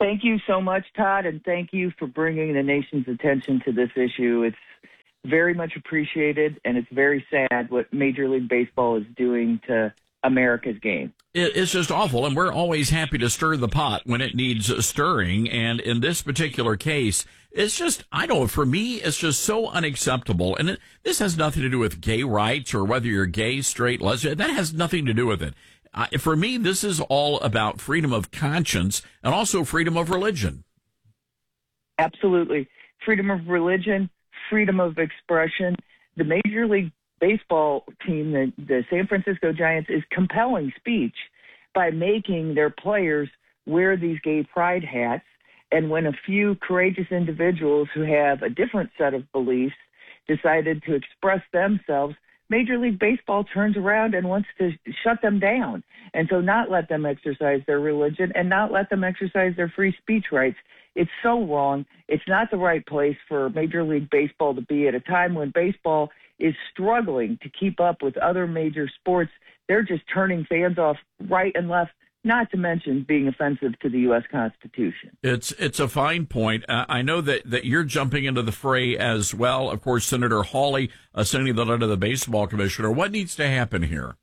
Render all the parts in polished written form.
Thank you so much, Todd, and thank you for bringing the nation's attention to this issue. It's very much appreciated, and it's very sad what Major League Baseball is doing to America's game. It's just awful, and we're always happy to stir the pot when it needs stirring. And in this particular case, it's just, for me, it's just so unacceptable. And this has nothing to do with gay rights or whether you're gay, straight, lesbian. That has nothing to do with it. For me, this is all about freedom of conscience and also freedom of religion. Absolutely. Freedom of religion, freedom of expression. The Major League Baseball team, the San Francisco Giants, is compelling speech by making their players wear these gay pride hats. And when a few courageous individuals who have a different set of beliefs decided to express themselves, Major League Baseball turns around and wants to shut them down, and so not let them exercise their religion and not let them exercise their free speech rights. It's so wrong. It's not the right place for Major League Baseball to be at a time when baseball is struggling to keep up with other major sports. They're just turning fans off right and left, not to mention being offensive to the U.S. Constitution. It's a fine point. I know that you're jumping into the fray as well. Of course, Senator Hawley, sending the letter to the baseball commissioner. What needs to happen here?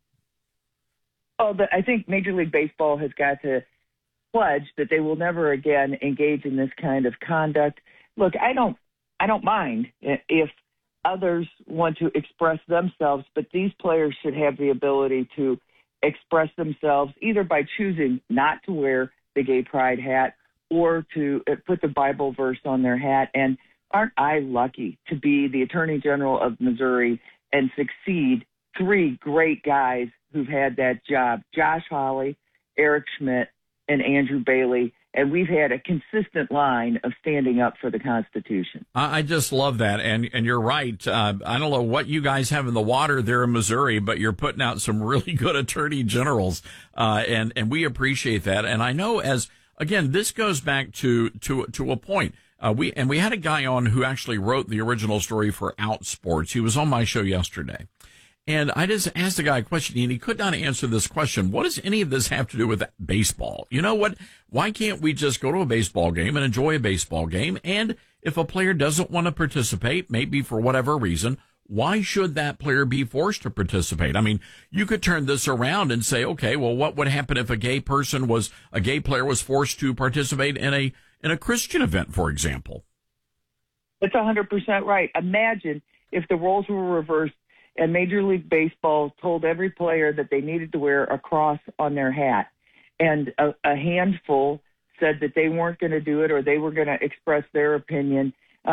Oh, I think Major League Baseball has got to pledge that they will never again engage in this kind of conduct. Look, I don't mind if others want to express themselves, but these players should have the ability to express themselves either by choosing not to wear the gay pride hat or to put the Bible verse on their hat. And aren't I lucky to be the Attorney General of Missouri and succeed three great guys who've had that job: Josh Hawley, Eric Schmidt, and Andrew Bailey. And we've had a consistent line of standing up for the Constitution. I just love that. And you're right. I don't know what you guys have in the water there in Missouri, but you're putting out some really good attorney generals. And we appreciate that. And I know again, this goes back to a point. We had a guy on who actually wrote the original story for Outsports. He was on my show yesterday. And I just asked the guy a question, and he could not answer this question. What does any of this have to do with baseball? You know what? Why can't we just go to a baseball game and enjoy a baseball game? And if a player doesn't want to participate, maybe for whatever reason, why should that player be forced to participate? I mean, you could turn this around and say, okay, well, what would happen if a gay player was forced to participate in a Christian event, for example? That's 100% right. Imagine if the roles were reversed and Major League Baseball told every player that they needed to wear a cross on their hat, and a handful said that they weren't going to do it or they were going to express their opinion.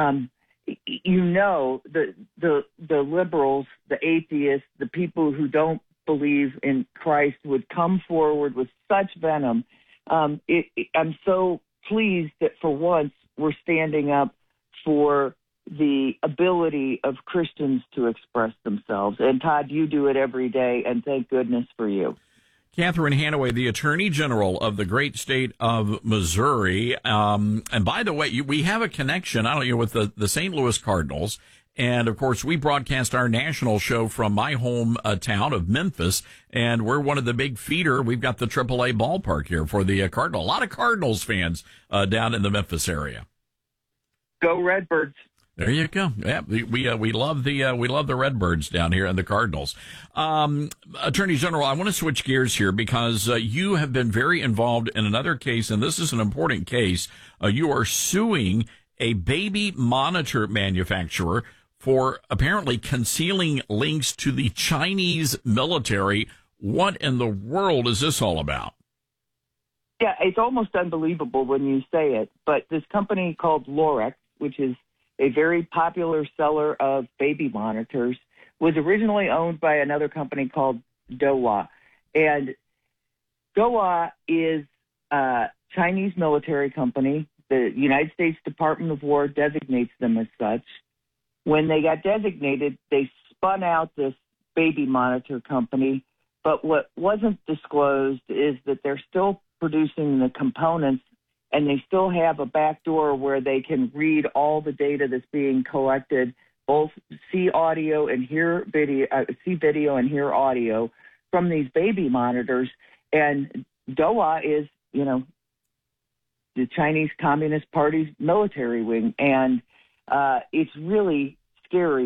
The liberals, the atheists, the people who don't believe in Christ would come forward with such venom. I'm so pleased that for once we're standing up for the ability of Christians to express themselves. And Todd, you do it every day, and thank goodness for you. Catherine Hanaway, the Attorney General of the great state of Missouri. And by the way, we have a connection, with the St. Louis Cardinals. And of course, we broadcast our national show from my home town of Memphis, and we're one of the big feeder. We've got the AAA ballpark here for the Cardinal. A lot of Cardinals fans down in the Memphis area. Go Redbirds. There you go. Yeah, we love the Redbirds down here and the Cardinals. Attorney General, I want to switch gears here because you have been very involved in another case, and this is an important case. You are suing a baby monitor manufacturer for apparently concealing links to the Chinese military. What in the world is this all about? Yeah, it's almost unbelievable when you say it, but this company called Lorex, which is a very popular seller of baby monitors, was originally owned by another company called Dahua. And Dahua is a Chinese military company. The United States Department of War designates them as such. When they got designated, they spun out this baby monitor company. But what wasn't disclosed is that they're still producing the components, and they still have a back door where they can read all the data that's being collected, both see audio and hear video, see video and hear audio from these baby monitors. And Dahua is, the Chinese Communist Party's military wing. And it's really scary